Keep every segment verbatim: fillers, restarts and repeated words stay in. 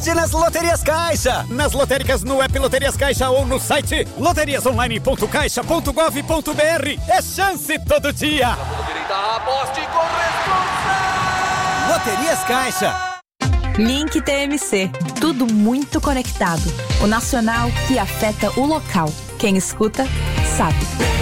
aposte nas Loterias Caixa. Nas lotéricas no app Loterias Caixa ou no site loterias online ponto caixa ponto gov ponto br. É chance todo dia. Aposte com responsa. Loterias Caixa. Link T M C. Tudo muito conectado. O nacional que afeta o local. Quem escuta, sabe.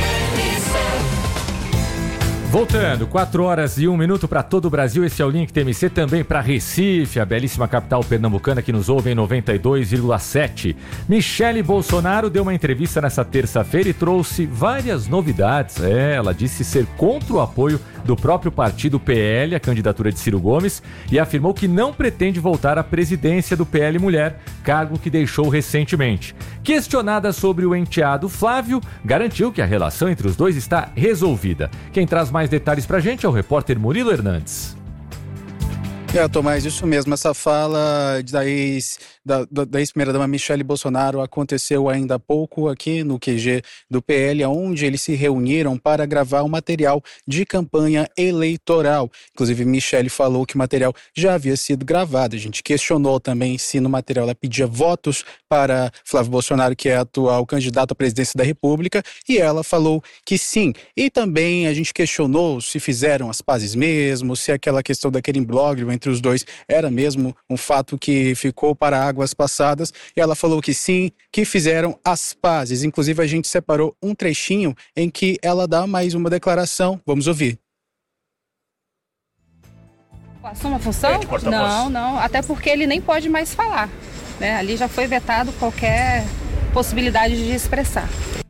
Voltando, quatro horas e um minuto para todo o Brasil. Esse é o Link T M C, também para Recife, a belíssima capital pernambucana que nos ouve em noventa e dois vírgula sete. Michele Bolsonaro deu uma entrevista nessa terça-feira e trouxe várias novidades. É, ela disse ser contra o apoio do próprio partido P L, a candidatura de Ciro Gomes, e afirmou que não pretende voltar à presidência do P L Mulher, cargo que deixou recentemente. Questionada sobre o enteado Flávio, garantiu que a relação entre os dois está resolvida. Quem traz mais detalhes pra gente é o repórter Murilo Hernandes. É, Tomás, isso mesmo, essa fala da ex, da, da ex-primeira-dama Michele Bolsonaro aconteceu ainda há pouco aqui no Q G do P L, onde eles se reuniram para gravar um material de campanha eleitoral. Inclusive, Michele falou que o material já havia sido gravado. A gente questionou também se no material ela pedia votos para Flávio Bolsonaro, que é atual candidato à presidência da República, e ela falou que sim. E também a gente questionou se fizeram as pazes mesmo, se aquela questão daquele imbróglio entre os dois era mesmo um fato que ficou para águas passadas, e ela falou que sim, que fizeram as pazes. Inclusive a gente separou um trechinho em que ela dá mais uma declaração. Vamos ouvir. Assume a função? Não, não, até porque ele nem pode mais falar, né? Ali já foi vetado qualquer possibilidade de expressar.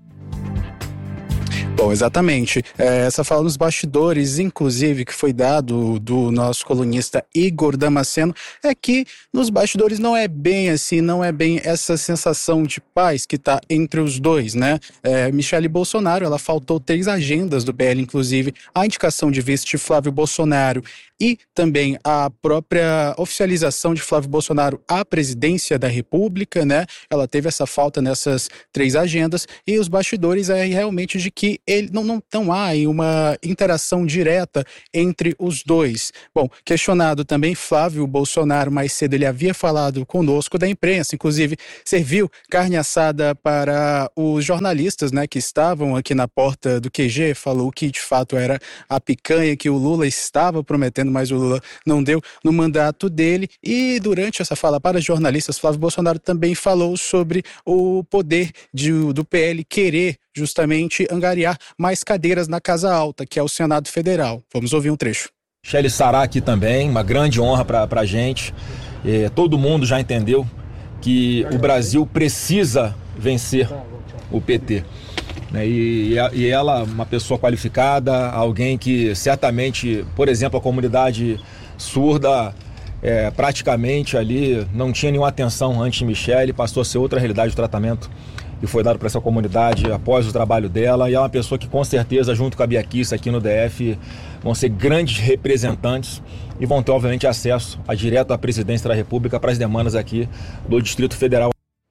Bom, exatamente. É, essa fala nos bastidores, inclusive, que foi dado do nosso colunista Igor Damasceno, é que nos bastidores não é bem assim, não é bem essa sensação de paz que está entre os dois, né? É, Michele Bolsonaro, ela faltou três agendas do P L, inclusive a indicação de vice de Flávio Bolsonaro e também a própria oficialização de Flávio Bolsonaro à presidência da República, né? Ela teve essa falta nessas três agendas, e os bastidores é realmente de que ele não, não, não há uma interação direta entre os dois. Bom, questionado também, Flávio Bolsonaro, mais cedo ele havia falado conosco da imprensa, inclusive serviu carne assada para os jornalistas, né, que estavam aqui na porta do Q G, falou que de fato era a picanha que o Lula estava prometendo, mas o Lula não deu no mandato dele. E durante essa fala para os jornalistas, Flávio Bolsonaro também falou sobre o poder de, do P L querer justamente angariar mais cadeiras na Casa Alta, que é o Senado Federal. Vamos ouvir um trecho. Michele Sará aqui também, uma grande honra para a gente. É, todo mundo já entendeu que o Brasil precisa vencer o P T. Né? E, e ela, uma pessoa qualificada, alguém que certamente, por exemplo, a comunidade surda é, praticamente ali não tinha nenhuma atenção antes de Michele, passou a ser outra realidade do tratamento que foi dado para essa comunidade após o trabalho dela, e é uma pessoa que com certeza, junto com a Bia Kicis aqui no D F, vão ser grandes representantes e vão ter, obviamente, acesso a direto à presidência da República para as demandas aqui do Distrito Federal.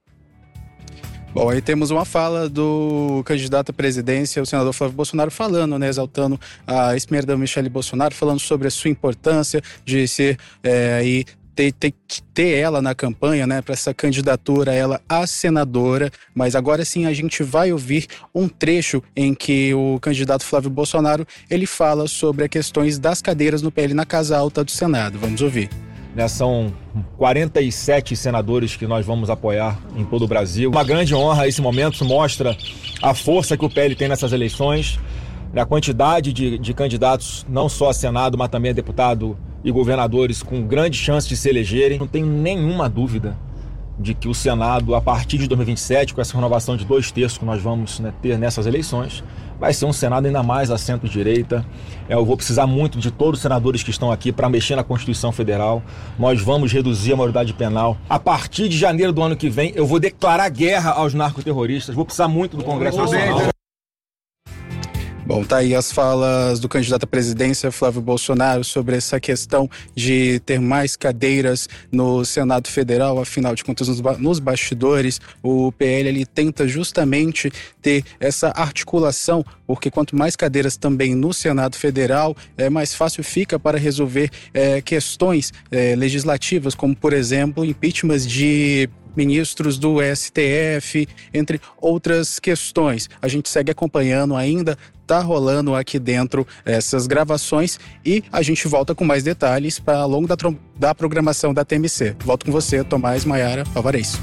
Bom, aí temos uma fala do candidato à presidência, o senador Flávio Bolsonaro, falando, né, exaltando a ex-primeira-dama Michele Bolsonaro, falando sobre a sua importância de ser é, aí Ter, ter, ter ela na campanha, né, para essa candidatura, ela a senadora. Mas agora sim a gente vai ouvir um trecho em que o candidato Flávio Bolsonaro, ele fala sobre as questões das cadeiras no P L na Casa Alta do Senado. Vamos ouvir. Né, são quarenta e sete senadores que nós vamos apoiar em todo o Brasil. Uma grande honra esse momento, mostra a força que o P L tem nessas eleições, a quantidade de, de candidatos, não só a Senado, mas também a deputado e governadores com grande chance de se elegerem. Não tenho nenhuma dúvida de que o Senado, a partir de dois mil e vinte e sete, com essa renovação de dois terços que nós vamos, né, ter nessas eleições, vai ser um Senado ainda mais a centro-direita. Eu vou precisar muito de todos os senadores que estão aqui para mexer na Constituição Federal. Nós vamos reduzir a maioridade penal. A partir de janeiro do ano que vem, eu vou declarar guerra aos narcoterroristas. Vou precisar muito do Congresso Nacional. Bom, tá aí as falas do candidato à presidência, Flávio Bolsonaro, sobre essa questão de ter mais cadeiras no Senado Federal. Afinal de contas, nos, ba- nos bastidores, o P L ele tenta justamente ter essa articulação, porque quanto mais cadeiras também no Senado Federal, é mais fácil fica para resolver é, questões é, legislativas, como, por exemplo, impeachments de ministros do S T F, entre outras questões. A gente segue acompanhando ainda, tá rolando aqui dentro essas gravações e a gente volta com mais detalhes para ao longo da, tro- da programação da T M C. Volto com você, Tomás Maiara Alvarez.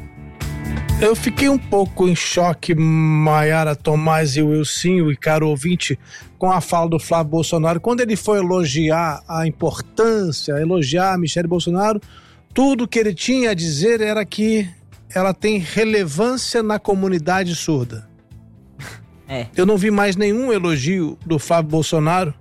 Eu fiquei um pouco em choque, Maiara, Tomás e Wilson e caro ouvinte, com a fala do Flávio Bolsonaro. Quando ele foi elogiar a importância, elogiar a Michelle Bolsonaro, tudo que ele tinha a dizer era que ela tem relevância na comunidade surda. É. Eu não vi mais nenhum elogio do Flávio Bolsonaro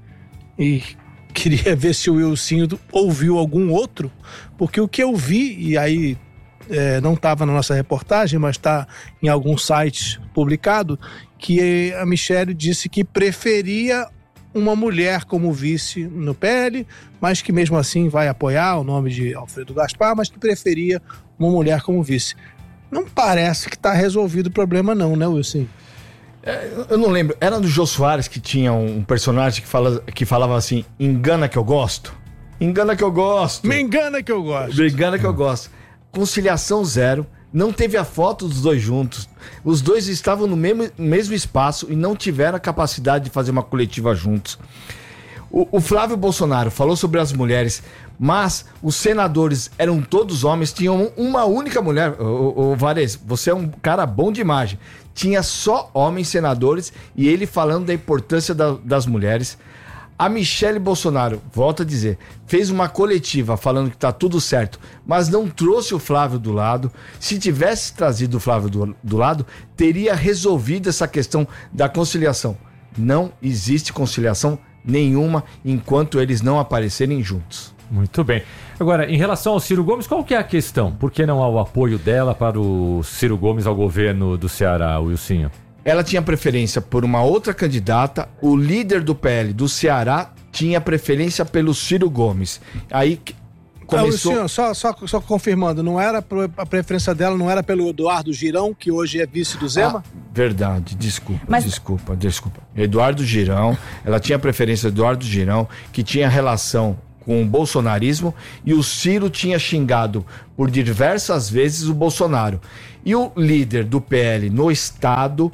e queria ver se o Wilson ouviu algum outro, porque o que eu vi, e aí é, não estava na nossa reportagem, mas está em alguns sites publicado, que a Michelle disse que preferia uma mulher como vice no P L, mas que mesmo assim vai apoiar o nome de Alfredo Gaspar, mas que preferia uma mulher como vice. Não parece que está resolvido o problema não, né, Wilson? É, eu não lembro, era do Jô Soares que tinha um personagem que, fala, que falava assim, engana que eu gosto? Engana que eu gosto. Me engana que eu gosto. Me engana que eu gosto. Conciliação zero. Não teve a foto dos dois juntos. Os dois estavam no mesmo, mesmo espaço e não tiveram a capacidade de fazer uma coletiva juntos. O, o Flávio Bolsonaro falou sobre as mulheres, mas os senadores eram todos homens, tinham uma única mulher. O, o Varese, você é um cara bom de imagem. Tinha só homens senadores e ele falando da importância da, das mulheres. A Michelle Bolsonaro, volto a dizer, fez uma coletiva falando que tá tudo certo, mas não trouxe o Flávio do lado. Se tivesse trazido o Flávio do, do lado, teria resolvido essa questão da conciliação. Não existe conciliação nenhuma enquanto eles não aparecerem juntos. Muito bem. Agora, em relação ao Ciro Gomes, qual que é a questão? Por que não há o apoio dela para o Ciro Gomes ao governo do Ceará, Wilson? Ela tinha preferência por uma outra candidata, o líder do P L do Ceará tinha preferência pelo Ciro Gomes. Aí começou... Ah, senhor, só, só, só confirmando, não era a preferência dela não era pelo Eduardo Girão, que hoje é vice do Zema? Ah, verdade, desculpa, Mas... desculpa, desculpa. Eduardo Girão, ela tinha preferência do Eduardo Girão, que tinha relação com o bolsonarismo, e o Ciro tinha xingado por diversas vezes o Bolsonaro. E o líder do P L no estado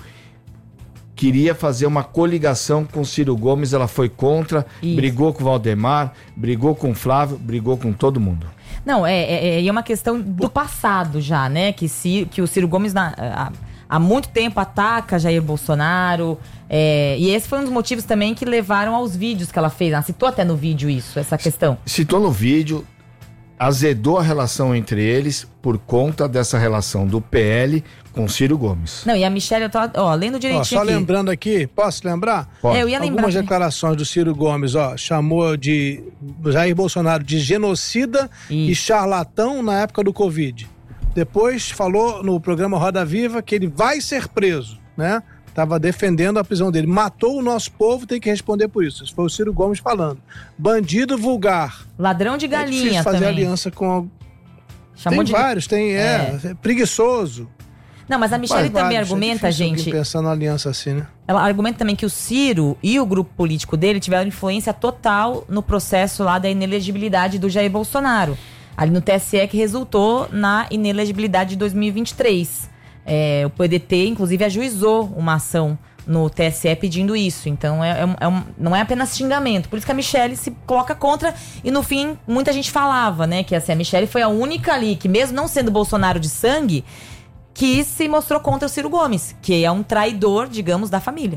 queria fazer uma coligação com o Ciro Gomes, ela foi contra, Isso. brigou com o Valdemar, brigou com o Flávio, brigou com todo mundo. Não, é, é, é uma questão do passado já, né? Que, se, que o Ciro Gomes na, há, há muito tempo ataca Jair Bolsonaro. É, e esse foi um dos motivos também que levaram aos vídeos que ela fez. Ela citou até no vídeo isso, essa questão. Citou no vídeo, azedou a relação entre eles por conta dessa relação do P L com Ciro Gomes. Não, e a Michelle, eu tô, ó, lendo direitinho ó, só aqui. lembrando aqui, posso lembrar? Pode. É, eu ia lembrar. Algumas também. declarações do Ciro Gomes, ó, chamou de Jair Bolsonaro de genocida Isso. e charlatão na época do Covid. Depois falou no programa Roda Viva que ele vai ser preso, né? Estava defendendo a prisão dele. Matou o nosso povo, tem que responder por isso. Isso foi o Ciro Gomes falando. Bandido vulgar. Ladrão de galinha também. É difícil fazer também. aliança com... Chamou tem de... vários, tem, é, é. preguiçoso. Não, mas a Michelle mas, também vários, argumenta, é gente... pensando na aliança assim, né? Ela argumenta também que o Ciro e o grupo político dele tiveram influência total no processo lá da inelegibilidade do Jair Bolsonaro. Ali no T S E, que resultou na inelegibilidade de dois mil e vinte e três. É, o P D T, inclusive, ajuizou uma ação no T S E pedindo isso. Então, é, é, é um, não é apenas xingamento. Por isso que a Michelle se coloca contra. E, no fim, muita gente falava, né? Que assim, a Michelle foi a única ali que, mesmo não sendo Bolsonaro de sangue, que se mostrou contra o Ciro Gomes, que é um traidor, digamos, da família.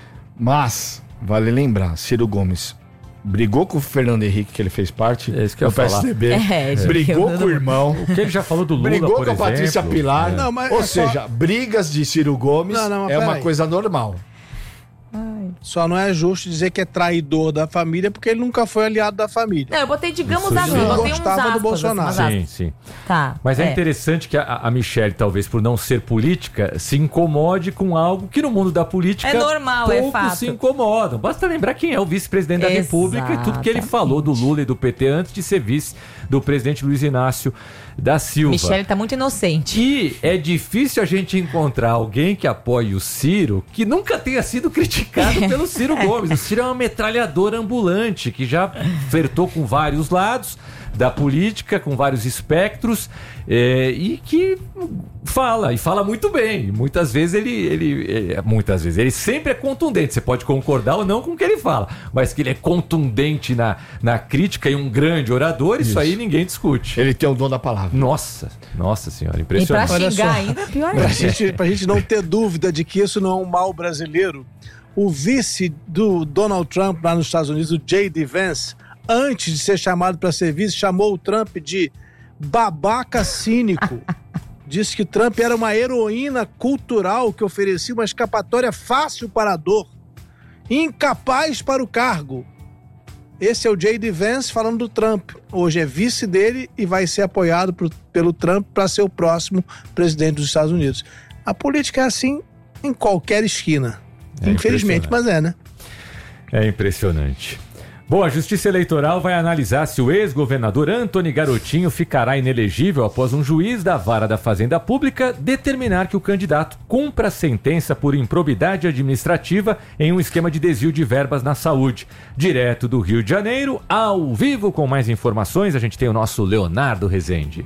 Mas, vale lembrar, Ciro Gomes brigou com o Fernando Henrique, que ele fez parte é isso que eu do P S D B, é, brigou com o irmão. O que ele já falou do Lula, brigou por com a exemplo. Patrícia Pilar. É. Não, mas ou é seja, só... brigas de Ciro Gomes não, não, é uma aí. coisa normal. Ai, ele. Só não é justo dizer que é traidor da família, porque ele nunca foi aliado da família. Não, eu botei, digamos Isso assim, sim. eu botei Gostava uns aspas, do Bolsonaro. assim, umas Sim, aspas. sim. Tá. Mas é, interessante que a, a Michelle, talvez por não ser política, se incomode com algo que no mundo da política É normal, é poucos fato. se incomodam. Basta lembrar quem é o vice-presidente da República e tudo que ele falou do Lula e do P T antes de ser vice do presidente Luiz Inácio da Silva. Michelle tá muito inocente. E é difícil a gente encontrar alguém que apoie o Ciro que nunca tenha sido criticado pelo Ciro Gomes. O Ciro é uma metralhadora ambulante que já flertou com vários lados da política, com vários espectros, é, e que fala, e fala muito bem. Muitas vezes ele, ele é, muitas vezes, ele sempre é contundente. Você pode concordar ou não com o que ele fala, mas que ele é contundente na, na crítica e um grande orador, isso, isso aí ninguém discute. Ele tem o dom da palavra. Nossa, nossa senhora, impressionante. E pra xingar ainda, pior Pra ainda. gente, pra gente não ter dúvida de que isso não é um mal brasileiro, o vice do Donald Trump lá nos Estados Unidos, o J D Vance, antes de ser chamado para ser vice, chamou o Trump de babaca cínico. Disse que Trump era uma heroína cultural que oferecia uma escapatória fácil para a dor, incapaz para o cargo. Esse é o J D Vance falando do Trump. Hoje é vice dele e vai ser apoiado por, pelo Trump para ser o próximo presidente dos Estados Unidos. A política é assim em qualquer esquina. É Infelizmente, mas é, né? É impressionante. Bom, a Justiça Eleitoral vai analisar se o ex-governador Antony Garotinho ficará inelegível após um juiz da Vara da Fazenda Pública determinar que o candidato cumpra a sentença por improbidade administrativa em um esquema de desvio de verbas na saúde. Direto do Rio de Janeiro, ao vivo com mais informações, a gente tem o nosso Leonardo Rezende.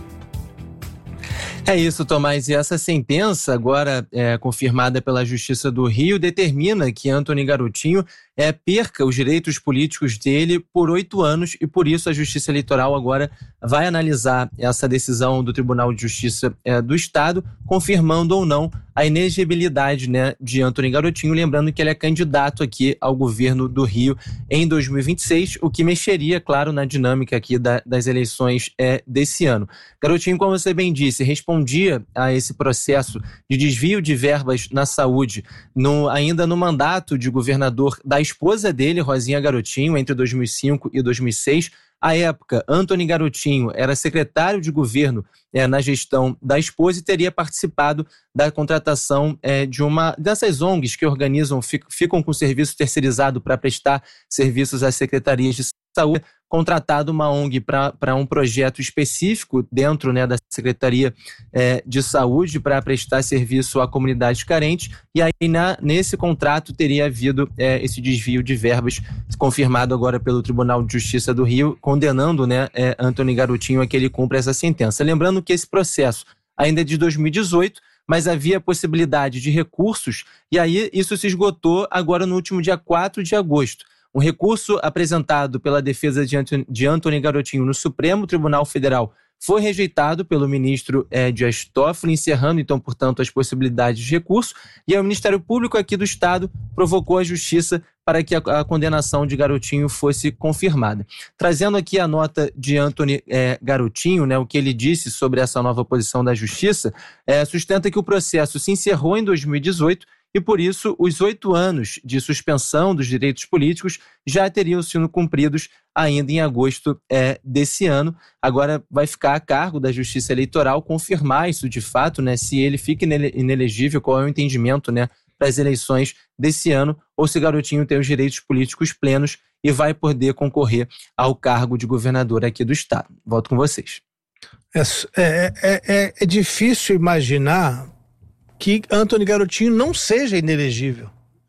É isso, Tomás. E essa sentença, agora é, confirmada pela Justiça do Rio, determina que Antony Garotinho é, perca os direitos políticos dele por oito anos e, por isso, a Justiça Eleitoral agora vai analisar essa decisão do Tribunal de Justiça é, do Estado, confirmando ou não a inegibilidade, né, de Antony Garotinho, lembrando que ele é candidato aqui ao governo do Rio em dois mil e vinte e seis, o que mexeria, claro, na dinâmica aqui da, das eleições é, desse ano. Garotinho, como você bem disse, respondia a esse processo de desvio de verbas na saúde, no, ainda no mandato de governador da esposa dele, Rosinha Garotinho, entre dois mil e cinco e dois mil e seis. À época, Antony Garotinho era secretário de governo é, na gestão da esposa e teria participado da contratação é, de uma dessas O N Gs que organizam, ficam, ficam com serviço terceirizado para prestar serviços às secretarias de saúde, contratado uma O N G para um projeto específico dentro, né, da Secretaria é, de Saúde para prestar serviço a comunidades carentes, e aí na, nesse contrato teria havido é, esse desvio de verbas, confirmado agora pelo Tribunal de Justiça do Rio, condenando, né, é, Antony Garotinho a que ele cumpra essa sentença. Lembrando que esse processo ainda é de dois mil e dezoito, mas havia possibilidade de recursos, e aí isso se esgotou agora no último dia quatro de agosto. Um recurso apresentado pela defesa de Antony, de Antony Garotinho no Supremo Tribunal Federal foi rejeitado pelo ministro eh, Dias Toffoli, encerrando, então, portanto, as possibilidades de recurso, e aí o Ministério Público aqui do Estado provocou a Justiça para que a, a condenação de Garotinho fosse confirmada. Trazendo aqui a nota de Antony eh, Garotinho, né, o que ele disse sobre essa nova posição da Justiça, eh, sustenta que o processo se encerrou em dois mil e dezoito, e, por isso, os oito anos de suspensão dos direitos políticos já teriam sido cumpridos ainda em agosto é, desse ano. Agora vai ficar a cargo da Justiça Eleitoral confirmar isso de fato, né, se ele fica inelegível, qual é o entendimento, né, para as eleições desse ano, ou se Garotinho tem os direitos políticos plenos e vai poder concorrer ao cargo de governador aqui do Estado. Volto com vocês. É, é, é, é difícil imaginar que Antony Garotinho não seja inelegível.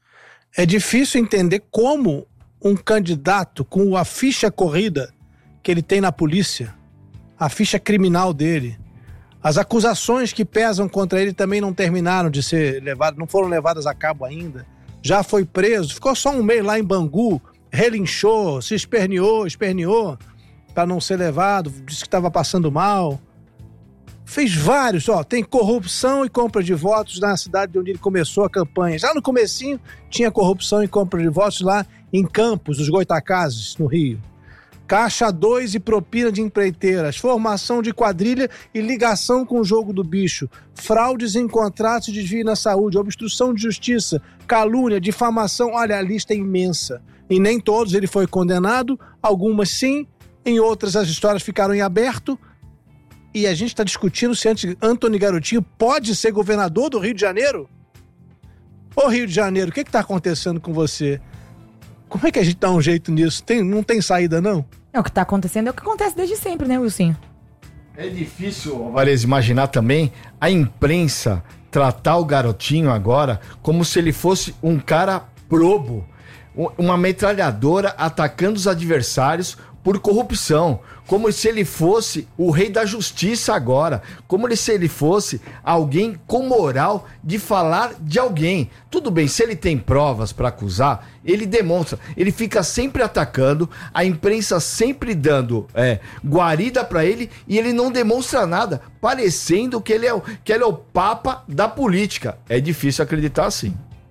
É difícil entender como um candidato com a ficha corrida que ele tem na polícia, a ficha criminal dele, as acusações que pesam contra ele também não terminaram de ser levadas, não foram levadas a cabo ainda, já foi preso, ficou só um mês lá em Bangu, relinchou, se esperneou, esperneou para não ser levado, disse que estava passando mal. Fez vários, ó, tem corrupção e compra de votos na cidade onde ele começou a campanha. Já no comecinho tinha corrupção e compra de votos lá em Campos, os Goitacazes, no Rio. Caixa dois e propina de empreiteiras, formação de quadrilha e ligação com o jogo do bicho, fraudes em contratos de desvio na saúde, obstrução de justiça, calúnia, difamação. Olha, a lista é imensa. E nem todos ele foi condenado, algumas sim, em outras as histórias ficaram em aberto. E a gente está discutindo se Antony Garotinho pode ser governador do Rio de Janeiro? Ô Rio de Janeiro, o que está acontecendo com você? Como é que a gente dá um jeito nisso? Tem, não tem saída, não? É, o que está acontecendo é o que acontece desde sempre, né, Wilson? É difícil, Vares, imaginar também a imprensa tratar o Garotinho agora como se ele fosse um cara probo, uma metralhadora atacando os adversários por corrupção, como se ele fosse o rei da justiça agora, como se ele fosse alguém com moral de falar de alguém. Tudo bem, se ele tem provas para acusar, ele demonstra, ele fica sempre atacando, a imprensa sempre dando é, guarida para ele e ele não demonstra nada, parecendo que ele, é, que ele é o papa da política. É difícil acreditar assim.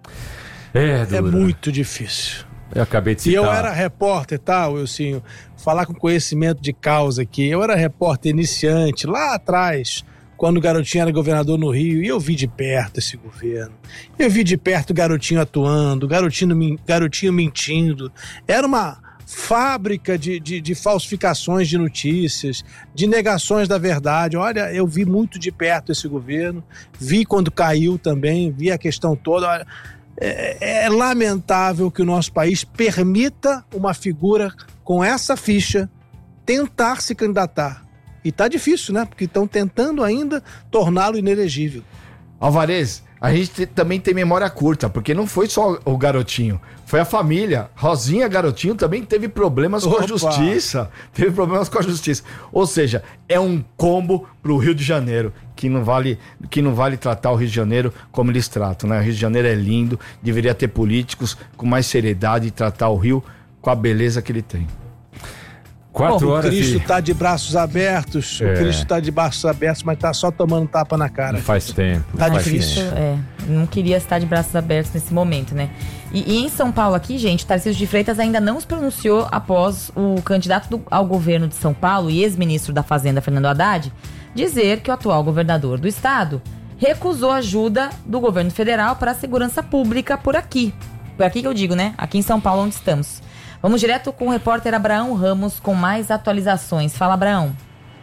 É, é muito difícil. Eu acabei de citar. E eu era repórter, tá, Wilson? Falar com conhecimento de causa aqui. Eu era repórter iniciante, lá atrás, quando o Garotinho era governador no Rio, e eu vi de perto esse governo. Eu vi de perto o Garotinho atuando, o Garotinho, garotinho mentindo. Era uma fábrica de, de, de falsificações de notícias, de negações da verdade. Olha, eu vi muito de perto esse governo, vi quando caiu também, vi a questão toda. Olha, É, é lamentável que o nosso país permita uma figura com essa ficha tentar se candidatar. E tá difícil, né? Porque estão tentando ainda torná-lo inelegível. Alvarez, a gente te, também tem memória curta, porque não foi só o Garotinho, foi a família. Rosinha Garotinho também teve problemas Opa. com a justiça. Teve problemas com a justiça. Ou seja, é um combo pro Rio de Janeiro, que não vale, que não vale tratar o Rio de Janeiro como eles tratam, né? O Rio de Janeiro é lindo, deveria ter políticos com mais seriedade e tratar o Rio com a beleza que ele tem. Quatro Bom, horas o Cristo e... tá de braços abertos, é. o Cristo tá de braços abertos, mas tá só tomando tapa na cara. Faz tempo. Tá faz difícil. Tempo. É, não queria estar de braços abertos nesse momento, né? E, e em São Paulo aqui, gente, Tarcísio de Freitas ainda não se pronunciou após o candidato do, ao governo de São Paulo e ex-ministro da Fazenda, Fernando Haddad, dizer que o atual governador do estado recusou ajuda do governo federal para a segurança pública por aqui. Por aqui que eu digo, né? Aqui em São Paulo, onde estamos. Vamos direto com o repórter Abraão Ramos com mais atualizações. Fala, Abraão.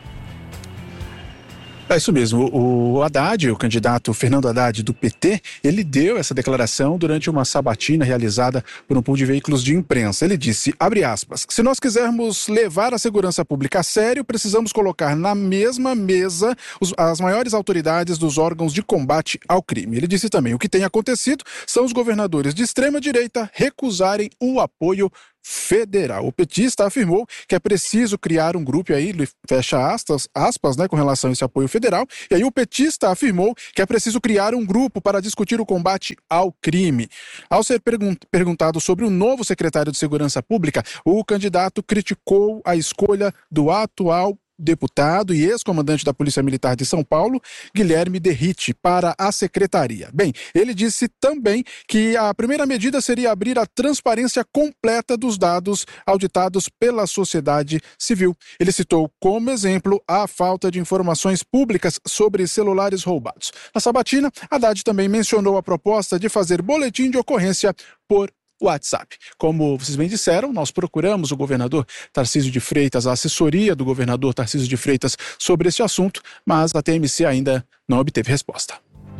É isso mesmo, o Haddad, o candidato Fernando Haddad do P T, ele deu essa declaração durante uma sabatina realizada por um pool de veículos de imprensa. Ele disse, abre aspas, se nós quisermos levar a segurança pública a sério, precisamos colocar na mesma mesa os, as maiores autoridades dos órgãos de combate ao crime. Ele disse também, o que tem acontecido são os governadores de extrema-direita recusarem o apoio federal. O petista afirmou que é preciso criar um grupo, e aí ele fecha aspas, aspas né, com relação a esse apoio federal, e aí o petista afirmou que é preciso criar um grupo para discutir o combate ao crime. Ao ser pergun- perguntado sobre o novo secretário de Segurança Pública, o candidato criticou a escolha do atual deputado e ex-comandante da Polícia Militar de São Paulo, Guilherme Derrite, para a secretaria. Bem, ele disse também que a primeira medida seria abrir a transparência completa dos dados auditados pela sociedade civil. Ele citou como exemplo a falta de informações públicas sobre celulares roubados. Na sabatina, Haddad também mencionou a proposta de fazer boletim de ocorrência por WhatsApp. Como vocês bem disseram, nós procuramos o governador Tarcísio de Freitas, a assessoria do governador Tarcísio de Freitas sobre esse assunto, mas a T M C ainda não obteve resposta.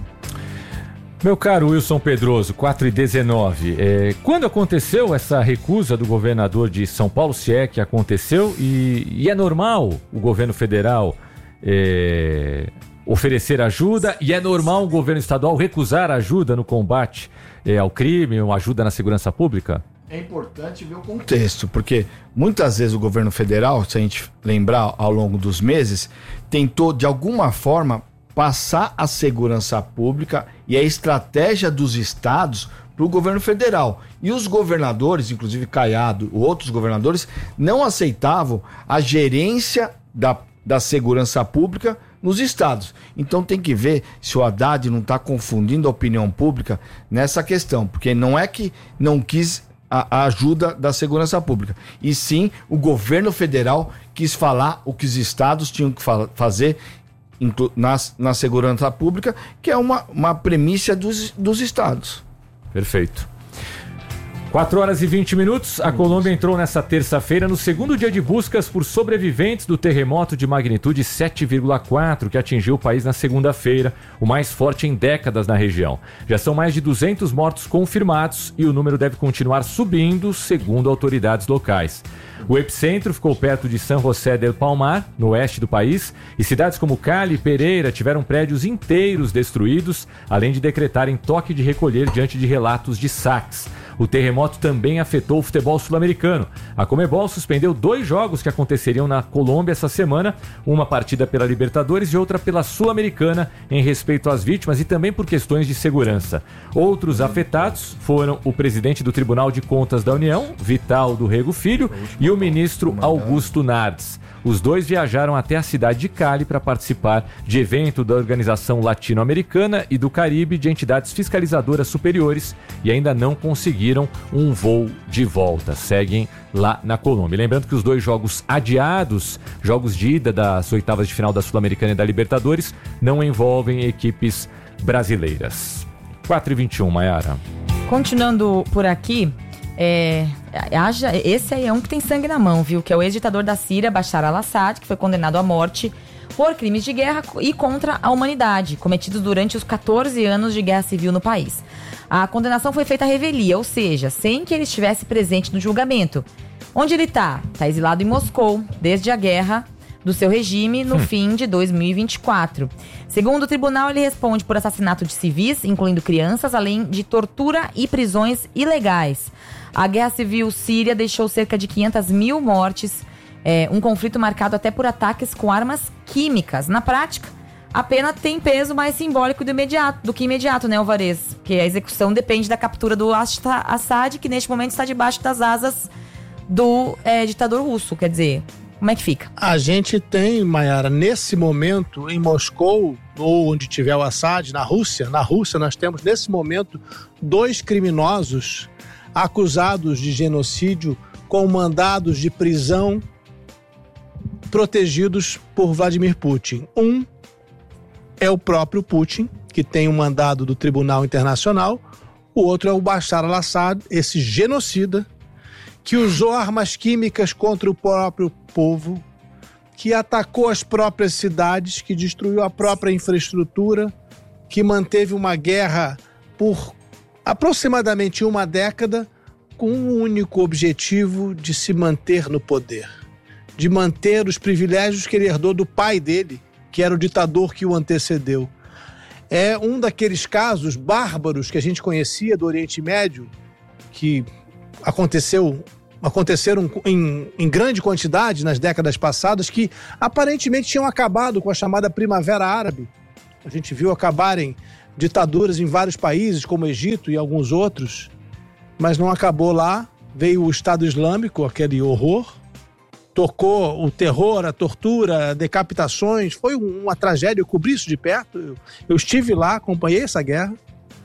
Meu caro Wilson Pedroso, quatro e dezenove, é, quando aconteceu essa recusa do governador de São Paulo, se é que aconteceu, e, e é normal o governo federal é, oferecer ajuda, e é normal o governo estadual recusar ajuda no combate É, ao crime, uma ajuda na segurança pública? É importante ver o contexto, porque muitas vezes o governo federal, se a gente lembrar ao longo dos meses, tentou de alguma forma passar a segurança pública e a estratégia dos estados para o governo federal. E os governadores, inclusive Caiado, outros governadores, não aceitavam a gerência da, da segurança pública nos estados. Então tem que ver se o Haddad não está confundindo a opinião pública nessa questão, porque não é que não quis a, a ajuda da segurança pública. E sim, o governo federal quis falar o que os estados tinham que fa- fazer na, na segurança pública, que é uma, uma premissa dos, dos estados. Perfeito. quatro horas e vinte minutos, a Colômbia entrou nessa terça-feira no segundo dia de buscas por sobreviventes do terremoto de magnitude sete vírgula quatro que atingiu o país na segunda-feira, o mais forte em décadas na região. Já são mais de duzentos mortos confirmados e o número deve continuar subindo, segundo autoridades locais. O epicentro ficou perto de San José del Palmar, no oeste do país, e cidades como Cali e Pereira tiveram prédios inteiros destruídos, além de decretarem toque de recolher diante de relatos de saques. O terremoto também afetou o futebol sul-americano. A Conmebol suspendeu dois jogos que aconteceriam na Colômbia essa semana, uma partida pela Libertadores e outra pela Sul-Americana, em respeito às vítimas e também por questões de segurança. Outros afetados foram o presidente do Tribunal de Contas da União, Vital do Rego Filho, e o ministro Augusto Nardes. Os dois viajaram até a cidade de Cali para participar de evento da Organização Latino-Americana e do Caribe de entidades fiscalizadoras superiores e ainda não conseguiram um voo de volta. Seguem lá na Colômbia. Lembrando que os dois jogos adiados, jogos de ida das oitavas de final da Sul-Americana e da Libertadores, não envolvem equipes brasileiras. quatro e vinte e um, Mayara. Continuando por aqui, É, haja, esse aí é um que tem sangue na mão, viu? Que é o ex-ditador da Síria, Bashar al-Assad, que foi condenado à morte por crimes de guerra e contra a humanidade, cometidos durante os catorze anos de guerra civil no país. A condenação foi feita à revelia, ou seja, sem que ele estivesse presente no julgamento. Onde ele está? Está exilado em Moscou, desde a guerra do seu regime no hum. fim de dois mil e vinte e quatro. Segundo o tribunal, ele responde por assassinato de civis, incluindo crianças, além de tortura e prisões ilegais. A guerra civil síria deixou cerca de quinhentas mil mortes, é, um conflito marcado até por ataques com armas químicas. Na prática, a pena tem peso mais simbólico do, imediato, do que imediato, né, Alvarez? Porque a execução depende da captura do Assad, que neste momento está debaixo das asas do é, ditador russo, quer dizer... Como é que fica? A gente tem, Mayara, nesse momento, em Moscou, ou onde tiver o Assad, na Rússia, na Rússia nós temos, nesse momento, dois criminosos acusados de genocídio com mandados de prisão protegidos por Vladimir Putin. Um é o próprio Putin, que tem um mandado do Tribunal Internacional. O outro é o Bashar al-Assad, esse genocida, que usou armas químicas contra o próprio povo, que atacou as próprias cidades, que destruiu a própria infraestrutura, que manteve uma guerra por aproximadamente uma década com um único objetivo de se manter no poder, de manter os privilégios que ele herdou do pai dele, que era o ditador que o antecedeu. É um daqueles casos bárbaros que a gente conhecia do Oriente Médio, que aconteceu, aconteceram em, em grande quantidade nas décadas passadas, que aparentemente tinham acabado com a chamada Primavera Árabe. A gente viu acabarem ditaduras em vários países, como o Egito e alguns outros, mas não acabou lá. Veio o Estado Islâmico, aquele horror, tocou o terror, a tortura, decapitações. Foi uma tragédia, eu cobri isso de perto, eu, eu estive lá, acompanhei essa guerra.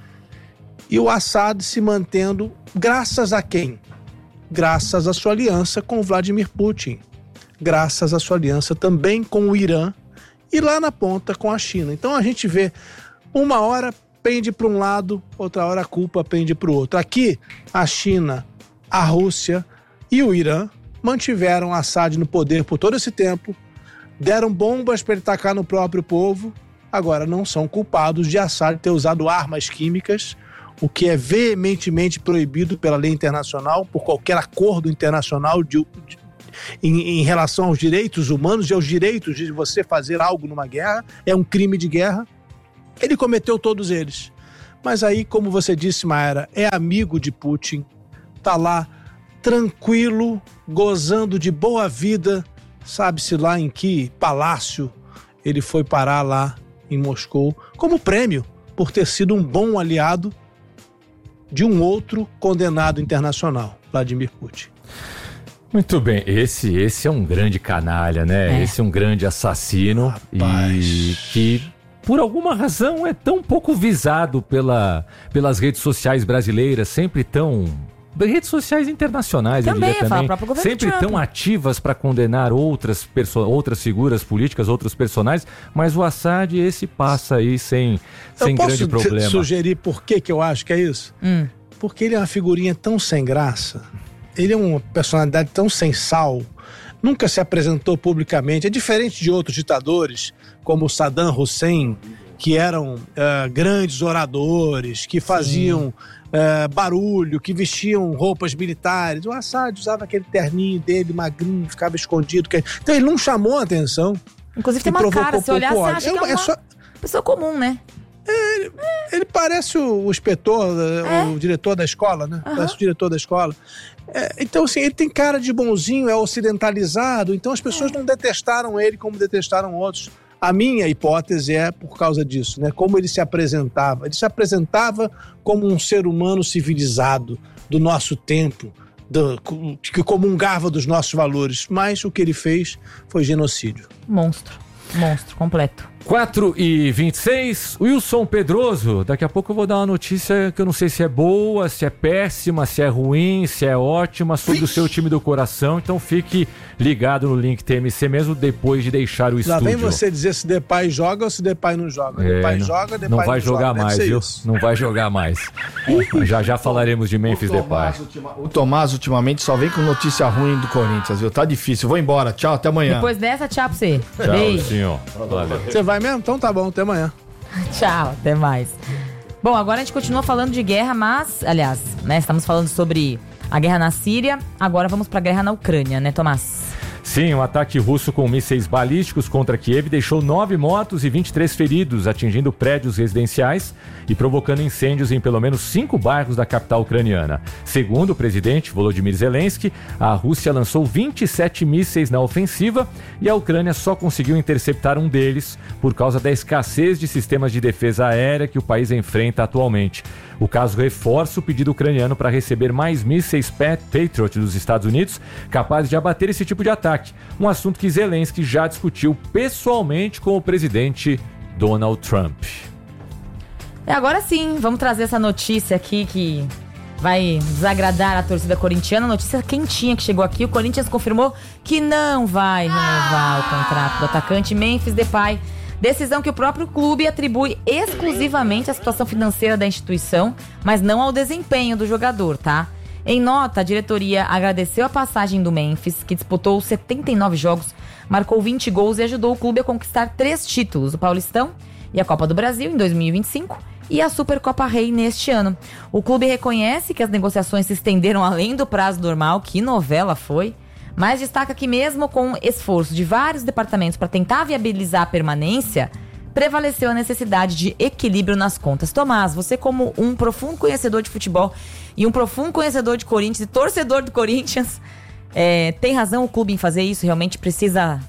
E o Assad se mantendo, graças a quem? Graças à sua aliança com Vladimir Putin, graças à sua aliança também com o Irã e lá na ponta com a China. Então a gente vê, uma hora pende para um lado, outra hora a culpa pende para o outro. Aqui, a China, a Rússia e o Irã mantiveram Assad no poder por todo esse tempo, deram bombas para ele tacar no próprio povo, agora não são culpados de Assad ter usado armas químicas, o que é veementemente proibido pela lei internacional, por qualquer acordo internacional de, de, em, em relação aos direitos humanos e aos direitos de você fazer algo numa guerra. É um crime de guerra. Ele cometeu todos eles. Mas aí, como você disse, Mayara, é amigo de Putin, tá lá tranquilo, gozando de boa vida, sabe-se lá em que palácio ele foi parar lá em Moscou, como prêmio por ter sido um bom aliado de um outro condenado internacional, Vladimir Putin. Muito bem, esse, esse é um grande canalha, né? É. Esse é um grande assassino. Rapaz. E que, por alguma razão, é tão pouco visado pela, pelas redes sociais brasileiras, sempre tão redes sociais internacionais, Também, eu diria também, o próprio governo sempre Trump. tão ativas para condenar outras, perso- outras figuras políticas, outros personagens, mas o Assad, esse passa aí sem, sem grande Eu problema. posso sugerir por que que eu acho que é isso? Hum. Porque ele é uma figurinha tão sem graça, ele é uma personalidade tão sem sal, nunca se apresentou publicamente, é diferente de outros ditadores, como Saddam Hussein, que eram uh, grandes oradores, que faziam uh, barulho, que vestiam roupas militares. O Assad usava aquele terninho dele, magrinho, ficava escondido. Então ele não chamou a atenção. Inclusive tem uma cara, se olhar, você acha que é uma é só... pessoa comum, né? Ele, ele parece o, o inspetor, é? o diretor da escola, né? Uhum. Parece o diretor da escola. É, então, assim, ele tem cara de bonzinho, é ocidentalizado, então as pessoas é. não detestaram ele como detestaram outros. A minha hipótese é por causa disso, né? Como ele se apresentava. Ele se apresentava como um ser humano civilizado do nosso tempo, do, que comungava dos nossos valores, mas o que ele fez foi genocídio. Monstro, monstro completo. quatro e vinte e seis, Wilson Pedroso, daqui a pouco eu vou dar uma notícia que eu não sei se é boa, se é péssima, se é ruim, se é ótima, sobre o seu time do coração, então fique ligado no link T M C mesmo depois de deixar o Já estúdio. vem você dizer se Depay joga ou se Depay não joga. É, Depay não, joga, Depay não não vai jogar joga. mais, viu? Isso. Não vai jogar mais. já já falaremos de Memphis Depay. O Tomás ultimamente só vem com notícia ruim do Corinthians, viu? Tá difícil, vou embora, tchau, até amanhã. Depois dessa, tchau pra você. Tchau, Beijo. senhor. Valeu. Você vai mesmo? Então tá bom, até amanhã. Tchau, até mais. Bom, agora a gente continua falando de guerra, mas, aliás, né, estamos falando sobre a guerra na Síria, agora vamos pra guerra na Ucrânia, né, Tomás? Sim, um ataque russo com mísseis balísticos contra Kiev deixou nove mortos e vinte e três feridos, atingindo prédios residenciais e provocando incêndios em pelo menos cinco bairros da capital ucraniana. Segundo o presidente Volodymyr Zelensky, a Rússia lançou vinte e sete mísseis na ofensiva e a Ucrânia só conseguiu interceptar um deles por causa da escassez de sistemas de defesa aérea que o país enfrenta atualmente. O caso reforça o pedido ucraniano para receber mais mísseis Patriot dos Estados Unidos, capazes de abater esse tipo de ataque. Um assunto que Zelensky já discutiu pessoalmente com o presidente Donald Trump. E agora sim, vamos trazer essa notícia aqui que vai desagradar a torcida corintiana. Notícia quentinha que chegou aqui. O Corinthians confirmou que não vai renovar o contrato do atacante Memphis Depay. Decisão que o próprio clube atribui exclusivamente à situação financeira da instituição, mas não ao desempenho do jogador, tá? Em nota, a diretoria agradeceu a passagem do Memphis, que disputou setenta e nove jogos, marcou vinte gols e ajudou o clube a conquistar três títulos, o Paulistão e a Copa do Brasil em dois mil e vinte e cinco e a Supercopa Rei neste ano. O clube reconhece que as negociações se estenderam além do prazo normal, que novela foi, mas destaca que mesmo com esforço de vários departamentos para tentar viabilizar a permanência, prevaleceu a necessidade de equilíbrio nas contas. Tomás, você como um profundo conhecedor de futebol e um profundo conhecedor de Corinthians e torcedor do Corinthians, é, tem razão o clube em fazer isso? Realmente precisa...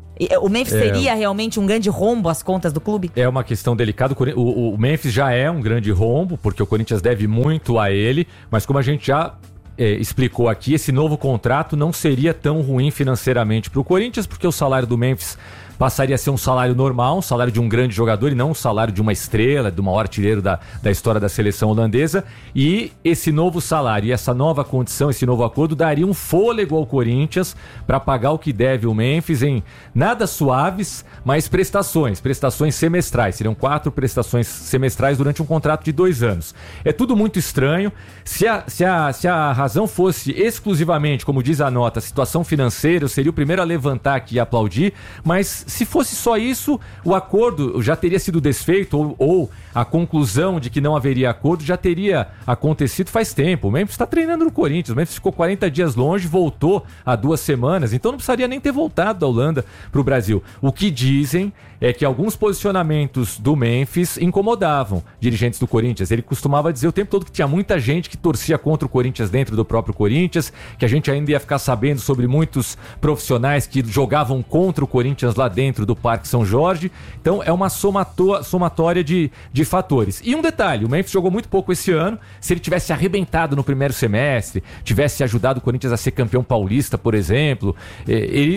O Memphis É. seria realmente um grande rombo às contas do clube? É uma questão delicada. O, o, o Memphis já é um grande rombo, porque o Corinthians deve muito a ele, mas como a gente já é, explicou aqui, esse novo contrato não seria tão ruim financeiramente para o Corinthians, porque o salário do Memphis passaria a ser um salário normal, um salário de um grande jogador e não um salário de uma estrela, de um maior artilheiro da, da história da seleção holandesa. E esse novo salário e essa nova condição, esse novo acordo daria um fôlego ao Corinthians para pagar o que deve o Memphis em nada suaves, mas prestações, prestações semestrais. Seriam quatro prestações semestrais durante um contrato de dois anos. É tudo muito estranho. Se a, se a, se a razão fosse exclusivamente, como diz a nota, a situação financeira, eu seria o primeiro a levantar aqui e aplaudir, mas se fosse só isso, o acordo já teria sido desfeito ou, ou a conclusão de que não haveria acordo já teria acontecido faz tempo. O Memphis está treinando no Corinthians, o Memphis ficou quarenta dias longe, voltou há duas semanas, então não precisaria nem ter voltado da Holanda para o Brasil. O que dizem é que alguns posicionamentos do Memphis incomodavam dirigentes do Corinthians. Ele costumava dizer o tempo todo que tinha muita gente que torcia contra o Corinthians dentro do próprio Corinthians, que a gente ainda ia ficar sabendo sobre muitos profissionais que jogavam contra o Corinthians lá dentro do Parque São Jorge. Então é uma somato- somatória de, de fatores. E um detalhe, o Memphis jogou muito pouco esse ano. Se ele tivesse arrebentado no primeiro semestre, tivesse ajudado o Corinthians a ser campeão paulista, por exemplo, ele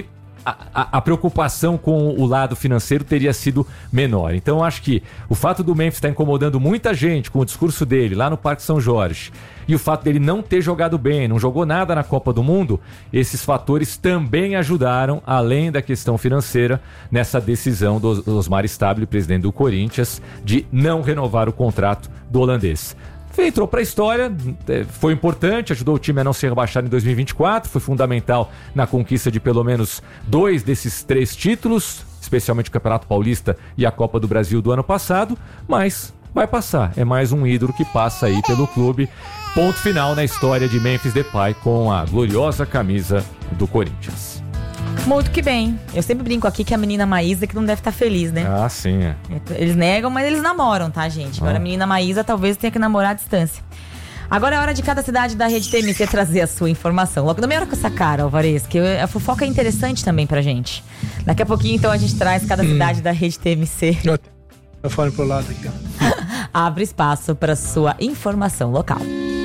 a, a, a preocupação com o lado financeiro teria sido menor. Então eu acho que o fato do Memphis estar incomodando muita gente com o discurso dele lá no Parque São Jorge e o fato dele não ter jogado bem, não jogou nada na Copa do Mundo, esses fatores também ajudaram, além da questão financeira, nessa decisão do Osmar Stabile, presidente do Corinthians, de não renovar o contrato do holandês. Entrou para a história, foi importante, ajudou o time a não ser rebaixado em dois mil e vinte e quatro, foi fundamental na conquista de pelo menos dois desses três títulos, especialmente o Campeonato Paulista e a Copa do Brasil do ano passado, mas vai passar, é mais um ídolo que passa aí pelo clube. Ponto final na história de Memphis Depay com a gloriosa camisa do Corinthians. Muito que bem. Eu sempre brinco aqui que a menina Maísa que não deve estar feliz, né? Ah, sim. É. Eles negam, mas eles namoram, tá, gente? Agora Ah. a menina Maísa talvez tenha que namorar à distância. Agora é hora de cada cidade da Rede T M C trazer a sua informação. Logo, não me olha com essa cara, Alvarez, que a fofoca é interessante também pra gente. Daqui a pouquinho, então, a gente traz cada Hum. cidade da Rede T M C. Eu falo pro lado aqui, ó. Abre espaço para sua informação local.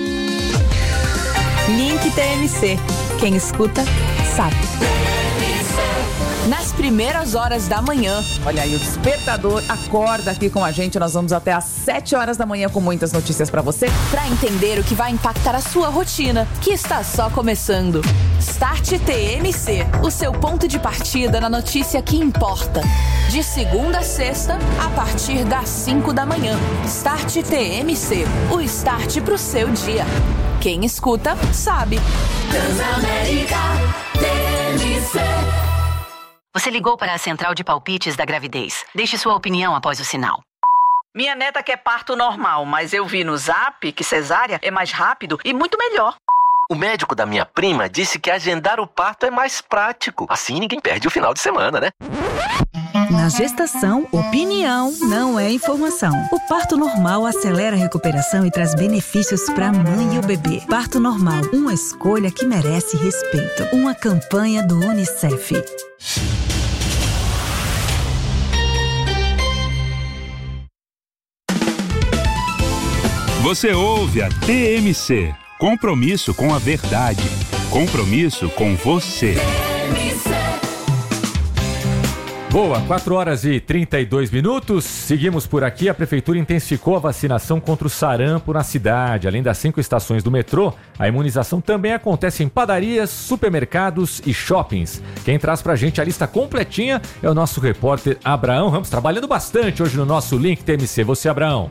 Link T M C. Quem escuta, sabe. Nas primeiras horas da manhã. Olha aí, o despertador acorda aqui com a gente. Nós vamos até às sete horas da manhã com muitas notícias pra você. Pra entender o que vai impactar a sua rotina, que está só começando. Start T M C, o seu ponto de partida na notícia que importa. De segunda a sexta, a partir das cinco da manhã. Start T M C, o start pro seu dia. Quem escuta, sabe. Transamérica T M C. Você ligou para a central de palpites da gravidez. Deixe sua opinião após o sinal. Minha neta quer parto normal, mas eu vi no Zap que cesárea é mais rápido e muito melhor. O médico da minha prima disse que agendar o parto é mais prático. Assim ninguém perde o final de semana, né? Na gestação, opinião não é informação. O parto normal acelera a recuperação e traz benefícios para a mãe e o bebê. Parto normal, uma escolha que merece respeito. Uma campanha do Unicef. Você ouve a T M C. Compromisso com a verdade. Compromisso com você. Boa, quatro horas e trinta e dois minutos. Seguimos por aqui. A prefeitura intensificou a vacinação contra o sarampo na cidade. Além das cinco estações do metrô, a imunização também acontece em padarias, supermercados e shoppings. Quem traz pra gente a lista completinha é o nosso repórter Abraão Ramos, trabalhando bastante hoje no nosso Link T M C. Você, Abraão.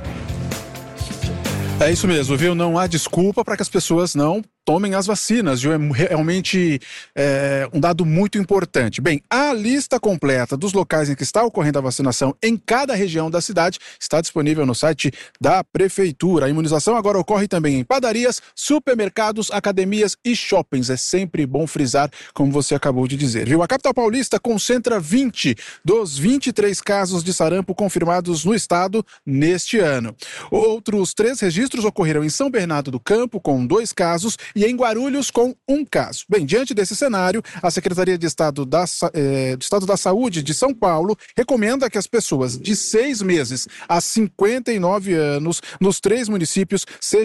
É isso mesmo, viu? Não há desculpa para que as pessoas não tomem as vacinas, viu? É realmente é, um dado muito importante. Bem, a lista completa dos locais em que está ocorrendo a vacinação em cada região da cidade está disponível no site da Prefeitura. A imunização agora ocorre também em padarias, supermercados, academias e shoppings. É sempre bom frisar, como você acabou de dizer, viu? A capital paulista concentra vinte dos vinte e três casos de sarampo confirmados no estado neste ano. Outros três registros ocorreram em São Bernardo do Campo, com dois casos, e em Guarulhos, com um caso. Bem, diante desse cenário, a Secretaria de Estado da, eh, de Estado da Saúde de São Paulo recomenda que as pessoas de seis meses a cinquenta e nove anos nos três municípios sejam